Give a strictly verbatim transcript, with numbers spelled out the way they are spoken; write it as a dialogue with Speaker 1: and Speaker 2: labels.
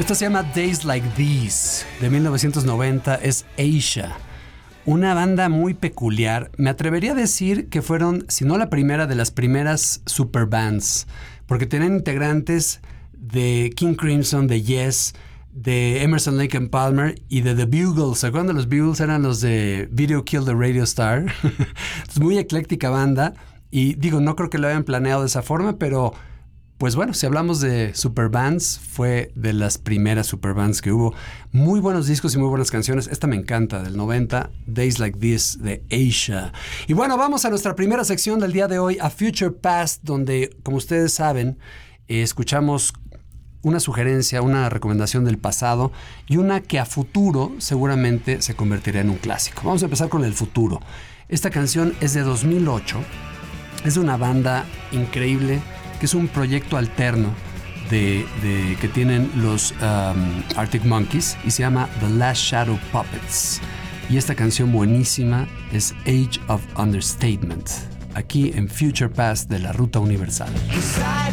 Speaker 1: Esto se llama Days Like These, de mil novecientos noventa, es Asia. Una banda muy peculiar. Me atrevería a decir que fueron, si no la primera, de las primeras superbands, porque tenían integrantes de King Crimson, de Yes, de Emerson, Lake and Palmer y de The Bugles. ¿Se acuerdan de los Bugles? Eran los de Video Killed the Radio Star. Es muy ecléctica banda. Y digo, no creo que lo hayan planeado de esa forma, pero pues bueno, si hablamos de superbands, fue de las primeras superbands que hubo. Muy buenos discos y muy buenas canciones. Esta me encanta, del noventa, Days Like This, de Asia. Y bueno, vamos a nuestra primera sección del día de hoy, A Future Past, donde, como ustedes saben, eh, escuchamos una sugerencia, una recomendación del pasado y una que a futuro seguramente se convertirá en un clásico. Vamos a empezar con el futuro. Esta canción es de dos mil ocho. Es de una banda increíble, que es un proyecto alterno de, de, que tienen los um, Arctic Monkeys y se llama The Last Shadow Puppets. Y esta canción buenísima es Age of Understatement, aquí en Future Past de la Ruta Universal.